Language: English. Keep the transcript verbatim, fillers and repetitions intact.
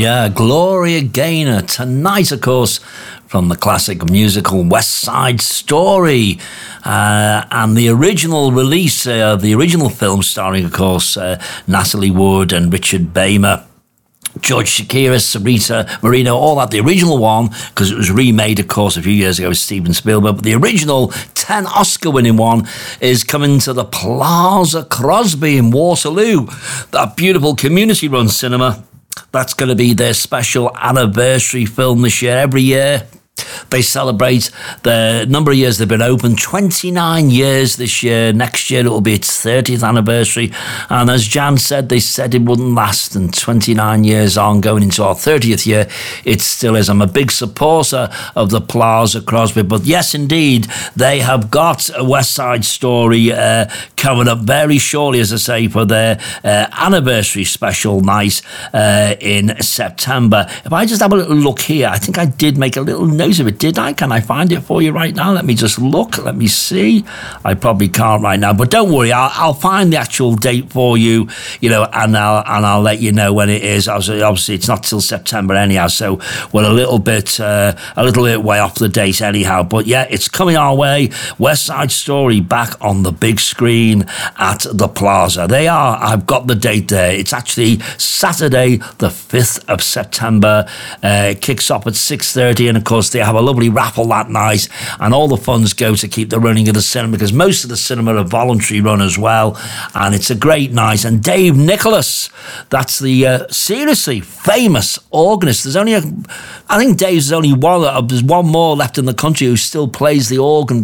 Yeah, Gloria Gaynor. Tonight, of course, from the classic musical West Side Story. Uh, and the original release, uh, the original film starring, of course, uh, Natalie Wood and Richard Beymer. George Chakiris, Sarita Moreno, all that. The original one, because it was remade, of course, a few years ago with Steven Spielberg. But the original ten Oscar-winning one is coming to the Plaza Crosby in Waterloo. That beautiful community-run cinema. That's going to be their special anniversary film this year. Every year, they celebrate the number of years they've been open. twenty-nine years this year. Next year it will be its thirtieth anniversary. And as Jan said, they said it wouldn't last. And twenty-nine years on, going into our thirtieth year, it still is. I'm a big supporter of the Plaza Crosby. But yes, indeed, they have got a West Side Story uh, coming up very shortly, as I say, for their uh, anniversary special night uh, in September. If I just have a little look here, I think I did make a little note of it, did I? Can I find it for you right now? Let me just look. Let me see. I probably can't right now, but don't worry. I'll, I'll find the actual date for you, you know, and I'll and I'll let you know when it is. Obviously, it's not till September anyhow, so we're a little bit uh, a little bit way off the date anyhow. But yeah, it's coming our way. West Side Story back on the big screen at the Plaza. They are. I've got the date there. It's actually Saturday, the fifth of September. Uh, it kicks off at six thirty, and of course, they have a lovely raffle that night, and all the funds go to keep the running of the cinema, because most of the cinema are voluntary run as well, and it's a great night. And Dave Nicholas, that's the uh, seriously famous organist. There's only a, I think Dave's only one, there's one more left in the country who still plays the organ